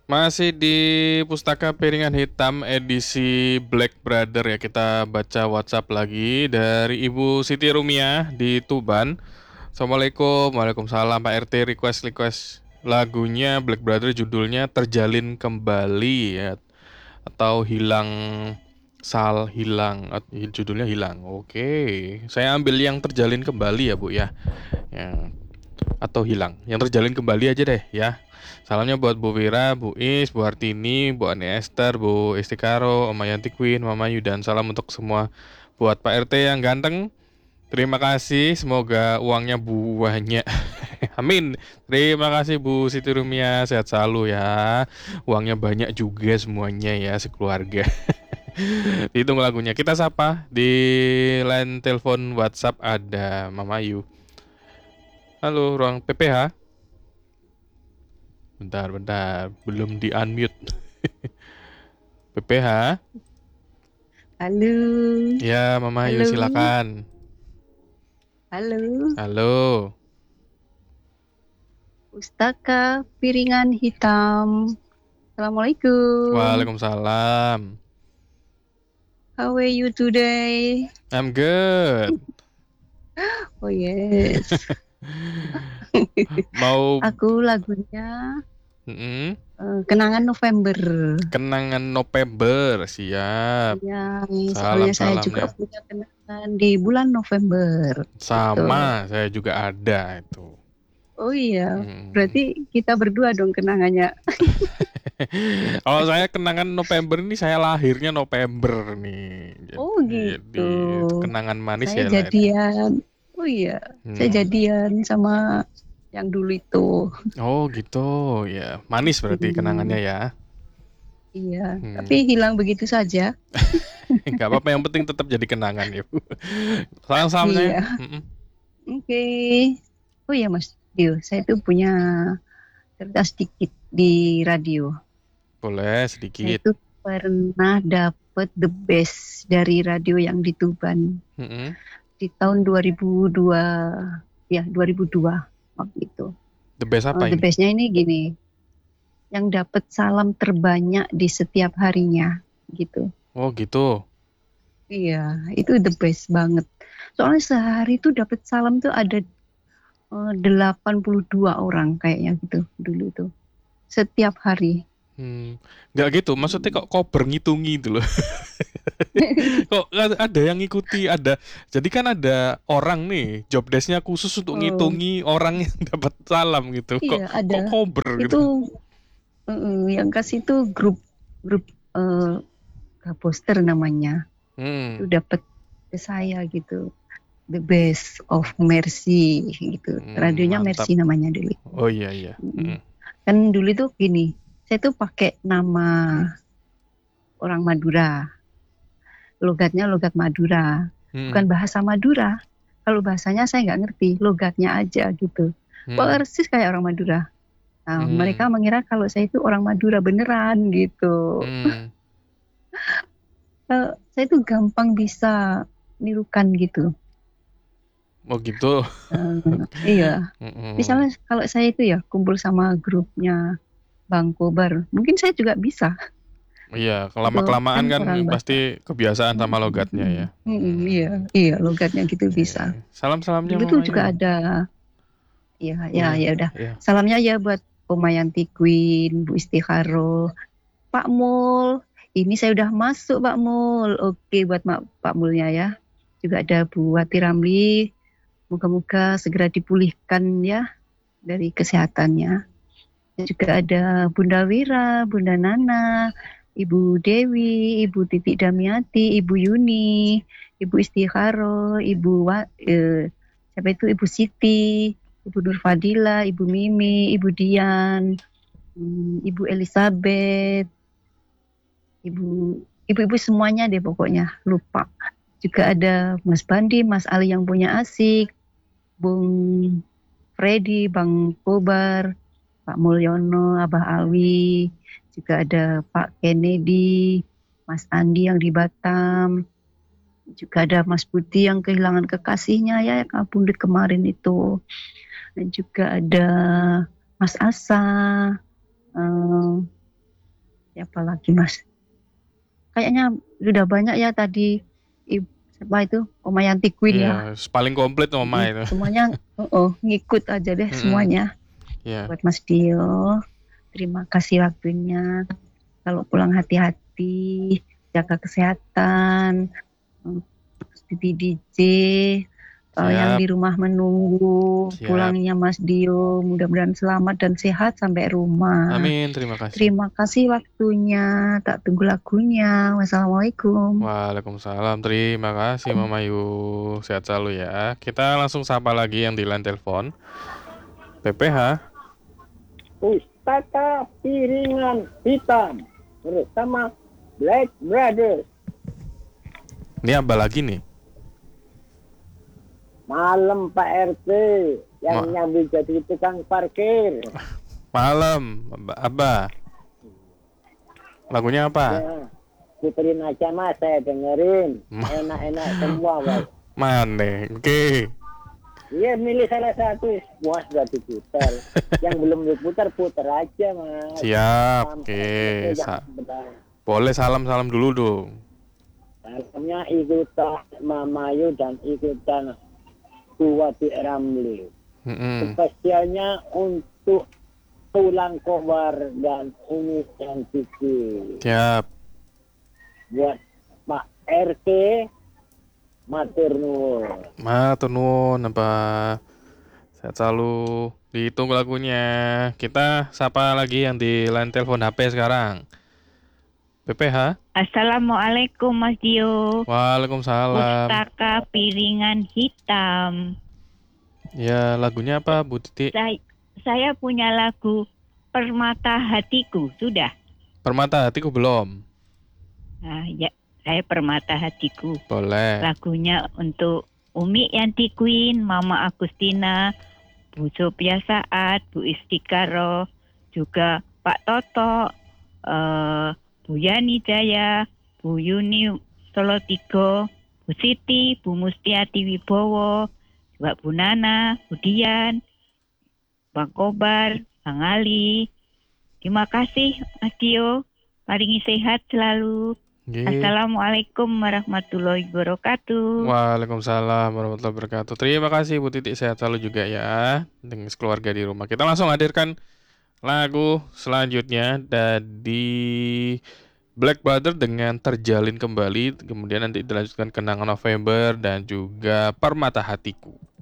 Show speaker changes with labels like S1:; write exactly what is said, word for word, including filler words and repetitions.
S1: Masih di Pustaka Piringan Hitam edisi Black Brother ya. Kita baca WhatsApp lagi dari Ibu Siti Rumiah di Tuban. Assalamualaikum. Waalaikumsalam Pak R T. Request request lagunya Black Brother, judulnya Terjalin Kembali ya, atau hilang sal hilang at- judulnya hilang. Oke, saya ambil yang terjalin kembali ya Bu ya. Ya, atau hilang. Yang terjalin kembali aja deh ya. Salamnya buat Bu Wira, Bu Is, Bu Hartini, Bu Ani Esther, Bu Istikaro, Om Yanti Queen, Mama Yu, dan salam untuk semua. Buat Pak R T yang ganteng, terima kasih. Semoga uangnya banyak. Amin. Terima kasih Bu Siti Rumia, sehat selalu ya. Uangnya banyak juga semuanya ya, sekeluarga. Hitung lagunya. Kita sapa di line telepon WhatsApp ada Mama Yu. Halo, ruang P P H. Bentar, bentar. Belum di-unmute. P P H.
S2: Halo,
S1: Ya, Mama Yu
S2: halo,
S1: silakan.
S2: halo.
S1: Halo.
S2: Pustaka Piringan Hitam. Assalamualaikum.
S1: Waalaikumsalam.
S2: How are you today?
S1: I'm good.
S2: Oh yes.
S1: Mau
S2: Aku lagunya
S1: Mm-mm.
S2: uh, Kenangan November.
S1: Kenangan November, siap.
S2: Ya, soalnya saya juga
S1: Salam-salamnya.
S2: punya kenangan di bulan November. Gitu.
S1: Sama, saya juga ada itu.
S2: Oh iya,
S1: Hmm.
S2: berarti kita berdua dong kenangannya.
S1: Kalau saya kenangan November ini, saya lahirnya November nih. Jadi,
S2: Oh gitu.
S1: jadi kenangan manis
S2: Saya
S1: ya lahirnya.
S2: jadian. Oh iya, saya
S1: Hmm.
S2: jadian sama yang dulu itu.
S1: Oh gitu, ya manis berarti kenangannya
S2: Hmm,
S1: ya.
S2: iya,
S1: Hmm.
S2: tapi hilang begitu saja.
S1: Gak apa-apa, yang penting tetap jadi kenangan ya Bu. Salam-salamnya.
S2: Iya,
S1: Mm-mm.
S2: oke. Oh iya Mas Dio, saya tuh punya cerita sedikit di radio.
S1: Boleh
S2: Saya
S1: sedikit.
S2: tuh pernah dapet the best dari radio yang di Tuban
S1: Mm-mm.
S2: di tahun dua ribu dua, ya dua ribu dua waktu itu.
S1: The best
S2: Uh,
S1: apa
S2: the
S1: ini?
S2: bestnya ini gini, yang dapat salam terbanyak di setiap harinya, gitu.
S1: Oh gitu.
S2: Iya, itu the best banget. Soalnya sehari itu dapat salam tuh ada eh, delapan puluh dua orang kayaknya gitu dulu tuh. Setiap hari.
S1: Hmm. Nggak gitu, maksudnya kok kober ngitungi itu loh. Kok ada yang ngikuti, ada. Jadi kan ada orang nih, job desk-nya khusus untuk
S2: Oh,
S1: ngitungi orang yang dapat salam gitu. Kok
S2: iya ada.
S1: kok kober gitu.
S2: Itu eh, yang kasih itu grup grup eh poster namanya. Itu
S1: Hmm.
S2: dapat ke saya gitu. The best of Mercy gitu.
S1: Hmm,
S2: Radionya
S1: mantap.
S2: Mercy namanya dulu.
S1: Oh iya iya.
S2: Mm.
S1: Mm.
S2: Kan dulu tuh gini, saya tuh pakai nama orang Madura, logatnya logat Madura, bukan
S1: Mm.
S2: bahasa Madura. Kalau bahasanya saya nggak ngerti, logatnya aja gitu.
S1: Mm.
S2: Persis kayak orang Madura. Nah,
S1: Mm.
S2: mereka mengira kalau saya itu orang Madura beneran gitu.
S1: Mm.
S2: Eh, saya tuh gampang bisa nirukan gitu.
S1: Oh gitu.
S2: Eh, iya,
S1: Mm-mm.
S2: misalnya kalau saya itu ya kumpul sama grupnya Bang Kobar, mungkin saya juga bisa.
S1: Iya,
S2: Itu
S1: kelama-kelamaan
S2: kan
S1: kan
S2: orang Batak.
S1: pasti kebiasaan sama logatnya ya.
S2: Mm, mm, mm, iya,
S1: Hmm.
S2: iya logatnya gitu bisa.
S1: Iya. Salam-salamnya
S2: Dulu tuh
S1: Mama
S2: juga
S1: Yu.
S2: ada, ya, ya,
S1: Iya,
S2: ya udah.
S1: iya.
S2: Salamnya ya buat Omayanti Queen, Bu Istikharo, Pak Mul. Ini saya udah masuk Pak Mul. Oke buat Mak- Pak Mulnya ya. Juga ada Bu Wati Ramli. Moga-moga segera dipulihkan ya dari kesehatannya. Dan juga ada Bunda Wira, Bunda Nana, Ibu Dewi, Ibu Titik Damiati, Ibu Yuni, Ibu Istikharo, Ibu Wa- eh, siapa itu Ibu Siti, Ibu Nur Fadila, Ibu Mimi, Ibu Dian, hmm, Ibu Elizabeth, Ibu ibu-ibu semuanya deh pokoknya lupa. Juga ada Mas Bandi, Mas Ali yang punya asik, Bung Freddy, Bang Kobar, Pak Mulyono, Abah Alwi, juga ada Pak Kennedy, Mas Andi yang di Batam, juga ada Mas Budi yang kehilangan kekasihnya ya kabundut kemarin itu, dan juga ada Mas Asa, eh, Siapa lagi Mas? Kayaknya sudah banyak ya tadi. Ibu, siapa itu? Oma Yanti Queen ya.
S1: Iya, paling komplit Mama
S2: Mm,
S1: itu.
S2: semuanya oh, oh, ngikut aja deh
S1: Mm-mm.
S2: semuanya.
S1: Ya,
S2: Buat Mas Dio, terima kasih waktunya. Kalau pulang hati-hati, jaga kesehatan. Mm, Bibi D J, eh, yang
S1: siap,
S2: di rumah menunggu
S1: siap.
S2: pulangnya Mas Dio. Mudah-mudahan selamat dan sehat sampai rumah.
S1: Amin, terima kasih.
S2: Terima kasih waktunya. Tak tunggu lagunya. Wassalamualaikum.
S1: Waalaikumsalam, terima kasih Mama Yu. Sehat selalu ya. Kita langsung sapa lagi yang di line telepon. P P H.
S3: Pustaka Piringan Hitam bersama Black Brothers.
S1: Ini apa lagi nih?
S3: Malam Pak R T yang
S1: Ma-
S3: nyambi jadi tukang parkir.
S1: Malam, Aba- Abah. Lagunya apa?
S3: Ya, puterin aja Mas, saya dengerin.
S1: Ma-
S3: Enak-enak semua Mas.
S1: Mana? Oke.
S3: Iya, milih salah satu. Semua sudah diputar. Yang belum diputar, putar aja Mas.
S1: Siap.
S3: Sampai
S1: Oke.
S3: selesai,
S1: Sa-
S3: jangan bentar.
S1: Boleh salam-salam dulu dong.
S3: Salamnya ikutan Mamayu dan ikutan Buwati Ramli.
S1: Mm-mm.
S3: Spesialnya untuk Tulang Kobar dan Umi Santiki.
S1: Siap.
S3: Buat Pak R T, matur nuwun.
S1: Matur nuwun apa? Sehat selalu. Ditunggu lagunya. Kita sapa lagi yang di line telepon H P sekarang. P P H.
S4: Assalamualaikum Mas Dio.
S1: Waalaikumsalam.
S4: Pustaka Piringan Hitam.
S1: Ya, lagunya apa, Bu Titi?
S4: Saya, saya punya lagu Permata Hatiku. Sudah.
S1: Permata hatiku belum.
S4: Nah, ya, saya Permata Hatiku.
S1: Boleh.
S4: Lagunya untuk Umi Yanti Queen, Mama Agustina, Bu Sophia Saat, Bu Istikaro, juga Pak Toto, eh, Bu Yani Jaya, Bu Yuni Solotigo, Bu Siti, Bu Mustiati Wibowo, juga Bu Nana, Bu Dian, Bang Kobar, Bang Ali. Terima kasih Mas Dio, paringi sehat selalu.
S1: Nggih.
S4: Assalamualaikum warahmatullahi wabarakatuh.
S1: Waalaikumsalam warahmatullahi wabarakatuh. Terima kasih Bu Titi, sehat selalu juga ya dengan keluarga di rumah. Kita langsung hadirkan lagu selanjutnya dari Black Brother dengan Terjalin Kembali, kemudian nanti dilanjutkan Kenangan November dan juga Permata Hatiku.